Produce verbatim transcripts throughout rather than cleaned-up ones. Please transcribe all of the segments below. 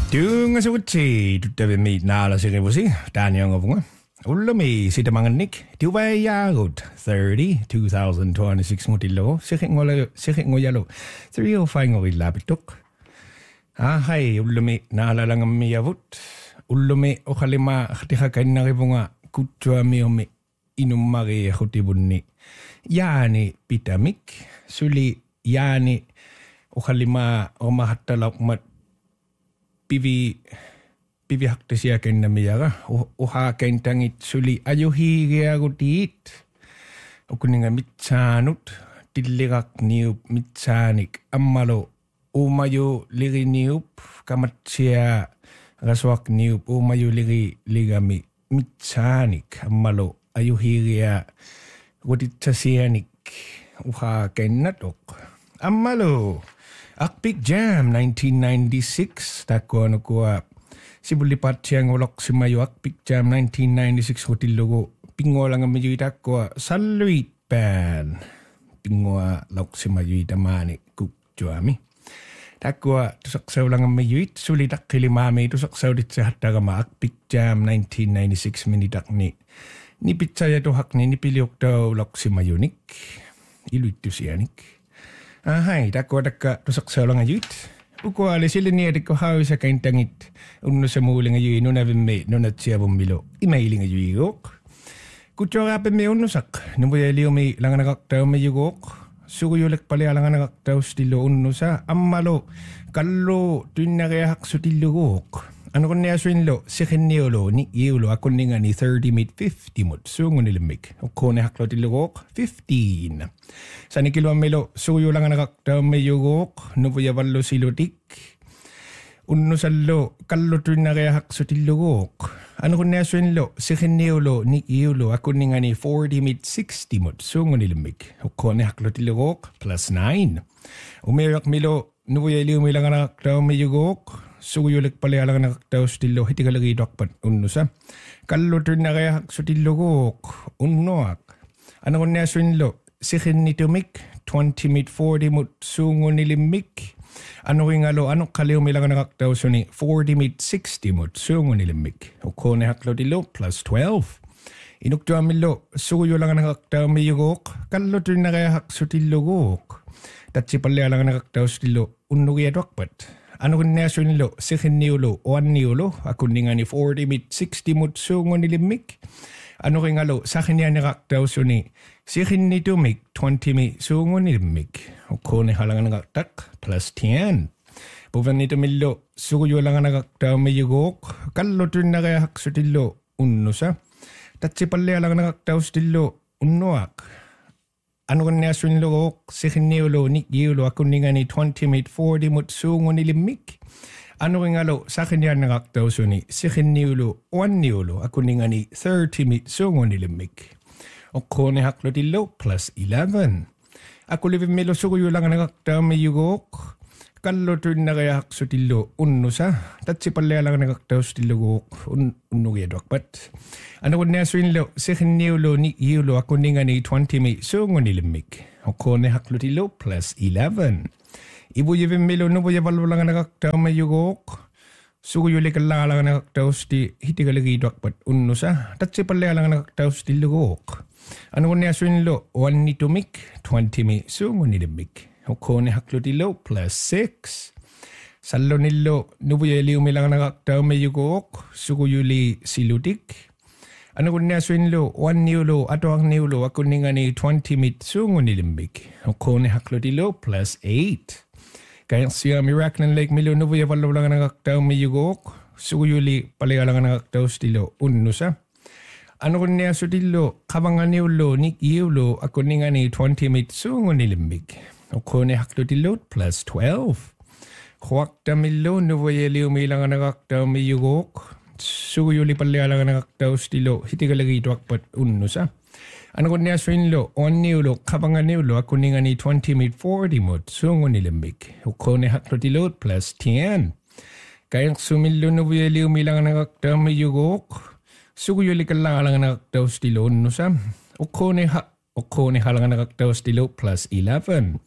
Tunga suutsi tuttavi miit naala sirivusi taaniongavunga. Ullumi sitamangannik tuvayagut thirty two thousand twenty-six ngutillo sikhingola sikhingoyalo three oh five ngovillapituk. Ah hai ullumi naalalangammiyavut ullumi okhalima khtikhakannarivunga kuttuamiomi inummari khutibunni yaani pitamik suli yaani okhalima omahattalaqmat pivi pivi haktisia kennamiyaga uha kentangit suli ajuhigiagutiit okuninga mitsaanut tilligaq niup mitsaanik ammalo umayu ligi niup kamatsia rasuak niup umayu ligi ligami mitsaanik ammalo ajuhigia gutitsasianik uha kennatok ammalo Akpik Jam nineteen ninety-six takko ano kuwa sibulipat siyang ulok si mayo Akpik Jam nineteen ninety-six hotilogo pingolang ang medyo itakko Saluit Band pingoa lok si mayo itamani kukjuami takko tusaksaw lang ang medyo it sulitak kilimami tusaksaw dit sa hatagama Akpik Jam nineteen ninety-six minitak ni ni pitsaya tuhak ni ni piliok daw lok si mayonik iluit tu siyanik Ah hai takko takka tusaksaw lang ayut uko ali sila niya dikko haw sa kaintangit unno sa muling ayu no na me no na siya bumilo emailing ayu igok kutso rape me unno sak no boy ali umi lang nakaktaw me yugok suguyulek pala lang nakaktaw stilo unno sa ammalo kallo tunare hak sutilugok ano kun niya swinlo sikhenniolo ni iulo akon ninga ni thirty mid fifty mod sungon nilimik ukone haklo tilugok fifteen Sani kilo melo suyo lang nakaktaw may yugok no po yaballo silutik unno sallo kallo tun na kaya hak sutilugok ano kun niya swinlo sikhenniolo ni iulo akon ninga ni forty mid sixty mod sungon nilimik ukone haklo tilugok plus nine umirak milo no po yaliw may lang nakaktaw may yugok suguyulik pala lang nakaktaw stilo hitigalagi dokpat unno sa kallo tun na kaya hak sutilugok unnoak ano kun niya swinlo sikhennitumik twenty mid forty mut sungo nilimik ano ingalo ano kaliw may lang nakaktaw suni forty mid sixty mut sungo nilimik ukone haklo dilo plus twelve inukto amilo suguyo lang nakaktaw may yugok kallo tun na kaya hak sutilugok tatsi pala lang nakaktaw stilo unnugi adokpat ano kun niya sunilo sikhenniulo one niulo akun nga ni forty mid sixty mut sungo nilimik ano kingalo sa kanya nakaktaw suni sikhennitumik twenty mi sungo nilimik ukone halangan nakaktak plus ten puvan nito milo suguyo lang nakaktaw may yugok kallo tun na kaya hak sutilo unno sa tatsi pala lang nakaktaw stilo unnoak ano kan niya sunilo sikhenniulo ni giulo akun nga ni twenty mid forty mut sungo nilimik ano kingalo sa kanya nakaktaw suni sikhenniulo one niulo akun nga ni thirty mid sungo nilimik ukone haklo dilo plus eleven ako livin melo suguyo lang nakaktaw may yugok kallo tun na kaya hak sutilo unno sa tatsi pala lang nakaktaw stilo unno kaya dokpat ano kun niya swinlo sikhenniulo ni iulo ako nga ni twenty mi sungo nilimik ukone haklo dilo plus eleven ibu yevin melo no boya balbo lang nakaktaw may yugok suguyo like lang lang nakaktaw sti hitigalagi dokpat unno sa tatsi pala lang nakaktaw stilo gok ano kun niya swinlo one nitumik twenty mi sungo nilimik ukone haklo dilo plus six sallo nilo nubuyeli umilang nakaktaw may yugok suguyuli silutik ano kun niya swinlo one niulo ato ang niulo ako nga ni twenty mit sungo nilimik ukone haklo dilo plus eight kaya siya Miracle Lake milo nubuya pala lang nakaktaw may yugok suguyuli pala lang nakaktaw stilo unno sa ano kun niya sudilo kabangan niulo ni iulo ako nga ni twenty mit sungo nilimik ukone haklo dilo plus twelve huwag tamilo nubayeli umilang nakaktaw may yugok suguyuli pala lang nakaktaw stilo hitigalagi dokpat unno sa ano kun niya swinlo on niulo kabangan niulo ako nga ni twenty mit forty mut sungo nilimik ukone haklo dilo plus ten kaya sumilo nubayeli umilang nakaktaw may yugok suguyuli ka lang lang nakaktaw stilo no sa ukone ha ukone halangan nakaktaw stilo plus eleven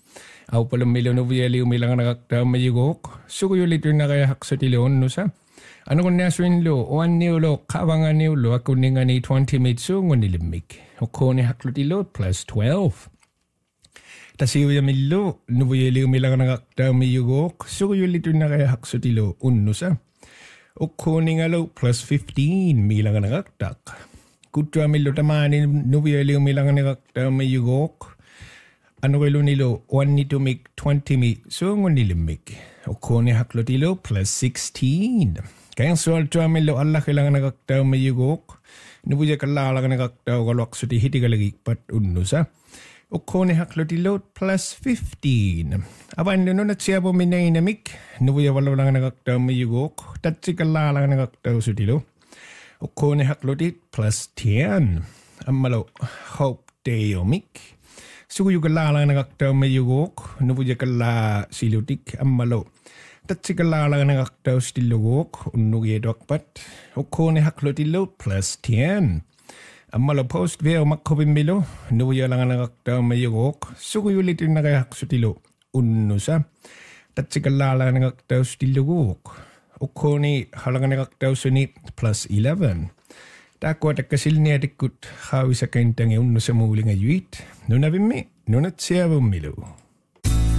Au pala milo no viali umilang nakakta mayugok. Suko yulit yung nakayahaksutilyo no sa. Ano kung naswin lo, oan niulo, kawangan niulo, ako nga ni twenty mitsu ngonilimik. Oko ni haklutilo plus twelve. Tasiyo ya milo, nubuyeli umilang nakakta mayugok. Suko yulit yung nakayahaksutilo unno sa. Oko ni nga lo plus fifteen milang nakaktak. Kutwa milo tamani nubuyeli umilang nakakta mayugok. Ano kayo nilo, one need to make twenty mitsu ngonilimik. Oko ni haklutilo plus sixteen. Kaya soal tuwa milo Allah kailangan nakaktaw mayugok. Nubuya kalala ka nakaktaw kalwak suti hiti kalagikpat unno sa. Oko ni haklutilo plus fifteen. Apan nuno na siya po minainamik. Nubuya wala lang nakaktaw mayugok. Tatsi kalala ka nakaktaw sutilo. Oko ni haklutit plus ten. Amalo hope teyomik. Suyo kalala ka nakaktaw mayugok. Nubuya kala silutik. Amalo tatsikala lang nakaktaw stilugok, unugi dokpat, oko ni haklutilo plus ten. Amalo post veo makobimilo, nuya lang nakaktaw mayugok, sukuyulit yung nakayaksutilo, unusa. Tatsikala lang nakaktaw stilugok, oko ni halang nakaktaw suni plus eleven. Tako at kasil niya dikut, hawi sa kaintang unusa muling ayuit, nunabimi, nunat siya bumilo.